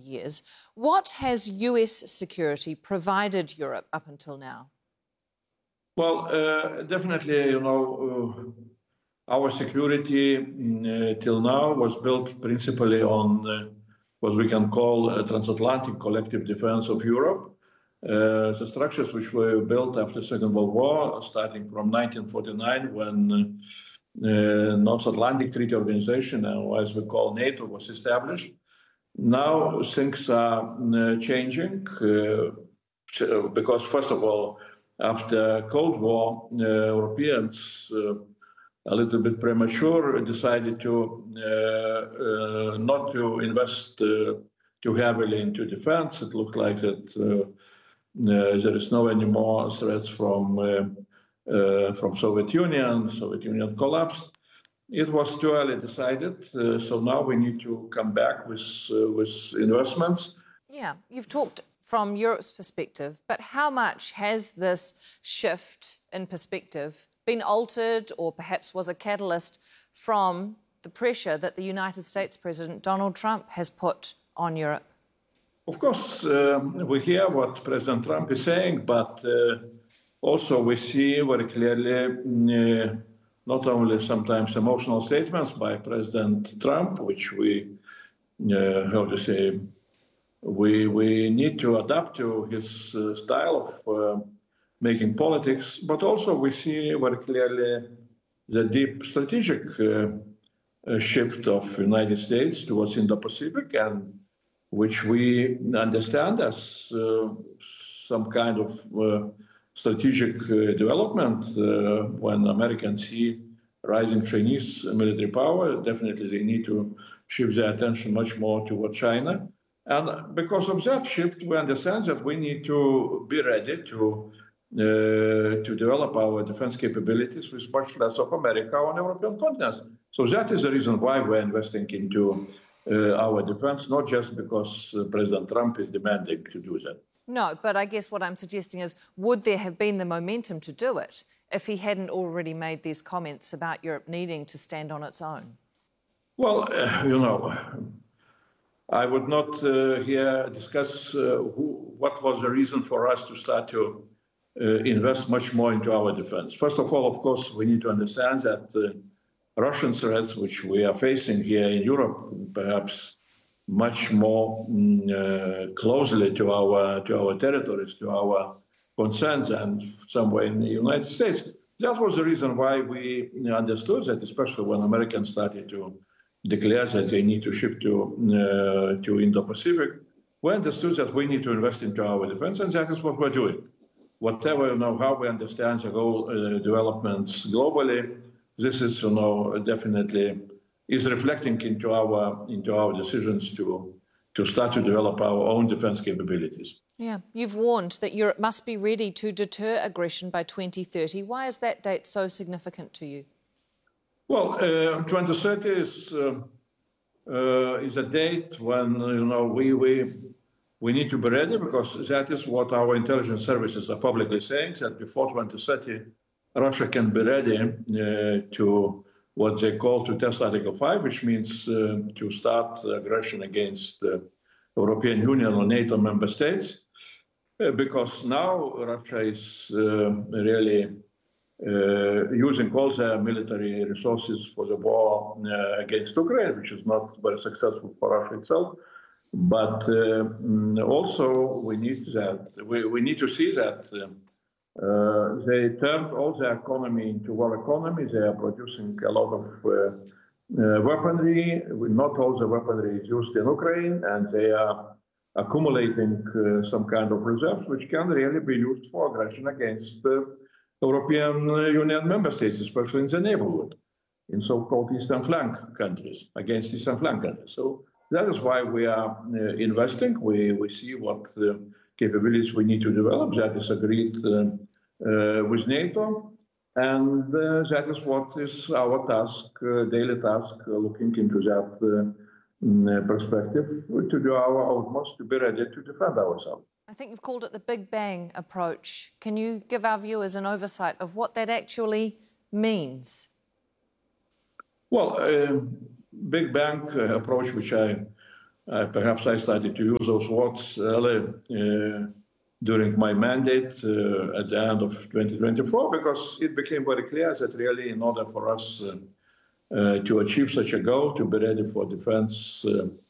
years. What has US security provided Europe up until now? Well, definitely, our security till now was built principally on what we can call a transatlantic collective defense of Europe. The structures which were built after the Second World War, starting from 1949, when North Atlantic Treaty Organization, as we call NATO, was established. Now things are changing because, first of all, after Cold War, Europeans, a little bit premature, decided to not to invest too heavily into defense. It looked like that there is no any more threats from Soviet Union. Soviet Union collapsed. It was too early decided, so now we need to come back with investments. Yeah, you've talked from Europe's perspective, but how much has this shift in perspective been altered or perhaps was a catalyst from the pressure that the United States President Donald Trump has put on Europe? Of course, we hear what President Trump is saying, but also we see very clearly not only sometimes emotional statements by President Trump, which we, we need to adapt to his style of making politics, but also we see very clearly the deep strategic shift of the United States towards Indo-Pacific, and which we understand as some kind of strategic development. When Americans see rising Chinese military power, definitely they need to shift their attention much more toward China. And because of that shift, we understand that we need to be ready to develop our defense capabilities with much less of America on European continent. So that is the reason why we're investing into our defense, not just because President Trump is demanding to do that. No, but I guess what I'm suggesting is, would there have been the momentum to do it if he hadn't already made these comments about Europe needing to stand on its own? Well, I would not here discuss what was the reason for us to start to invest much more into our defense. First of all, of course, we need to understand that Russian threats, which we are facing here in Europe, perhaps much more closely to our territories, to our concerns, and somewhere in the United States. That was the reason why we understood that, especially when Americans started to declare that they need to shift to Indo-Pacific, we understood that we need to invest into our defense, and that is what we're doing. Whatever, how we understand the whole developments globally, this is, definitely is reflecting into our decisions to start to develop our own defense capabilities. Yeah, you've warned that Europe must be ready to deter aggression by 2030. Why is that date so significant to you? Well, 2030 is a date when we need to be ready, because that is what our intelligence services are publicly saying, that before 2030, Russia can be ready to what they call to test Article 5, which means to start aggression against the European Union or NATO member states, because now Russia is really using all their military resources for the war against Ukraine, which is not very successful for Russia itself. But also we need to see that they turned all their economy into war economy. They are producing a lot of weaponry. Not all the weaponry is used in Ukraine, and they are accumulating some kind of reserves which can really be used for aggression against European Union member states, especially in the neighborhood, in so-called Eastern Flank countries, against Eastern Flank countries. So that is why we are investing. We see what capabilities we need to develop. That is agreed with NATO. And that is what is our task, daily task, looking into that perspective, to do our utmost to be ready to defend ourselves. I think you've called it the Big Bang approach. Can you give our viewers an oversight of what that actually means? Well, Big Bang approach, which I Perhaps I started to use those words early during my mandate at the end of 2024, because it became very clear that really in order for us to achieve such a goal, to be ready for defense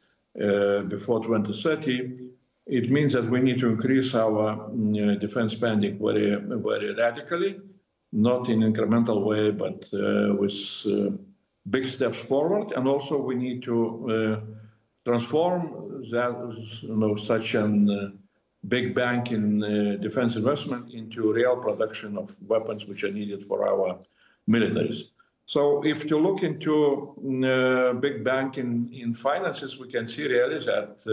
before 2030, it means that we need to increase our defense spending very, very radically, not in an incremental way, but with big steps forward. And also we need to transform that, such a big bank in defense investment into real production of weapons which are needed for our militaries. So if you look into big bank in finances, we can see really that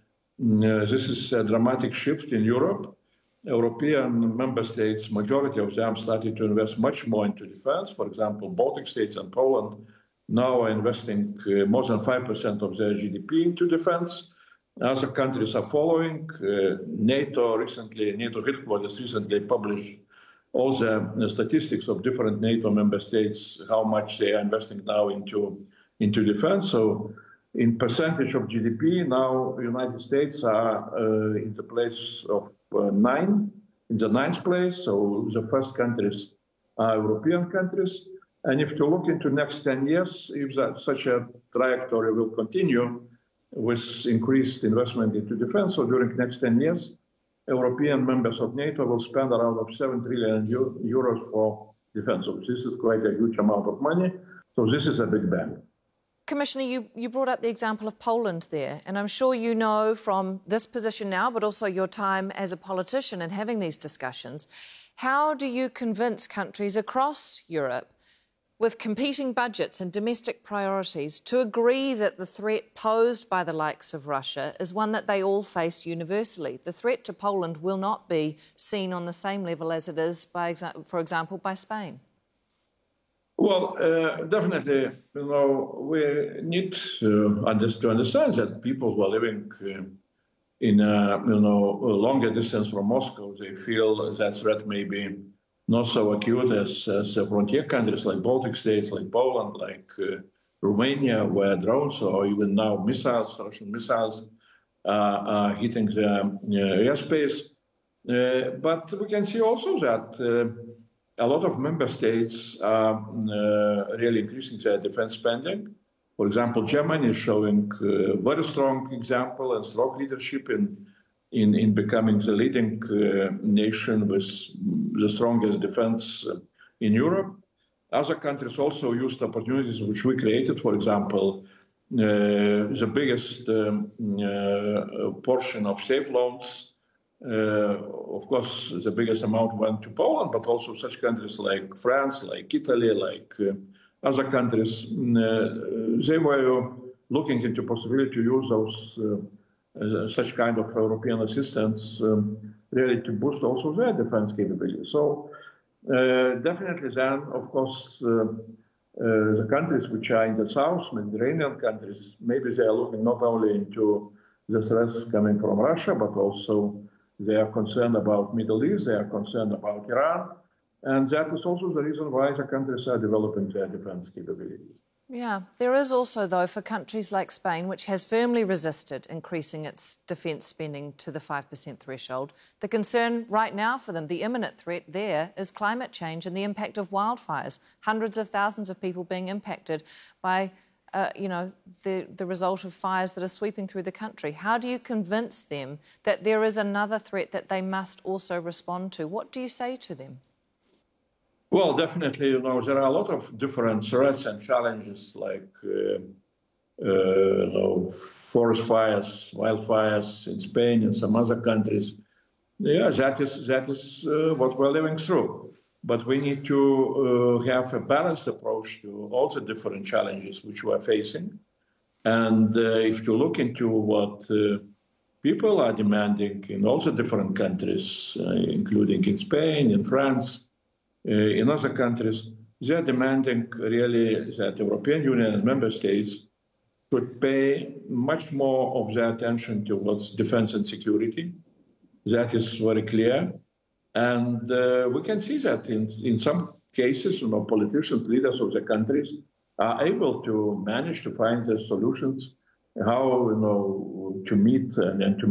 this is a dramatic shift in Europe. European member states, majority of them started to invest much more into defense. For example, Baltic states and Poland now are investing more than 5% of their GDP into defense. Other countries are following. NATO headquarters recently published all the statistics of different NATO member states, how much they are investing now into defense. So in percentage of GDP, now the United States are in the place of in the ninth place. So the first countries are European countries. And if you look into next 10 years, if such a trajectory will continue with increased investment into defense, so during next 10 years, European members of NATO will spend around 7 trillion euros for defense. So this is quite a huge amount of money. So this is a big bang. Commissioner, you brought up the example of Poland there, and I'm sure you know from this position now, but also your time as a politician and having these discussions, how do you convince countries across Europe with competing budgets and domestic priorities to agree that the threat posed by the likes of Russia is one that they all face universally? The threat to Poland will not be seen on the same level as it is, for example, by Spain. Well, definitely, we need to understand that people who are living in a longer distance from Moscow, they feel that threat may be not so acute as frontier countries like Baltic states, like Poland, like Romania, where drones or even now missiles, Russian missiles, are hitting the airspace. But we can see also that a lot of member states are really increasing their defense spending. For example, Germany is showing a very strong example and strong leadership in becoming the leading nation with the strongest defense in Europe. Other countries also used opportunities which we created. For example, the biggest portion of safe loans. Of course, the biggest amount went to Poland, but also such countries like France, like Italy, like other countries, they were looking into possibility to use those such kind of European assistance really to boost also their defense capability. So definitely then, of course, the countries which are in the south, Mediterranean countries, maybe they are looking not only into the threats coming from Russia, but also they are concerned about Middle East, they are concerned about Iran. And that is also the reason why the countries are developing their defense capabilities. Yeah, there is also, though, for countries like Spain, which has firmly resisted increasing its defence spending to the 5% threshold, the concern right now for them, the imminent threat there, is climate change and the impact of wildfires. Hundreds of thousands of people being impacted by the result of fires that are sweeping through the country. How do you convince them that there is another threat that they must also respond to? What do you say to them? Well, definitely, there are a lot of different threats and challenges like forest fires, wildfires in Spain and some other countries. Yeah, that is what we're living through. But we need to have a balanced approach to all the different challenges which we are facing. And if you look into what people are demanding in all the different countries, including in Spain, in France, in other countries, they are demanding really that the European Union and member states should pay much more of their attention towards defense and security. That is very clear. And we can see that in some cases, politicians, leaders of the countries are able to manage to find the solutions how to meet and to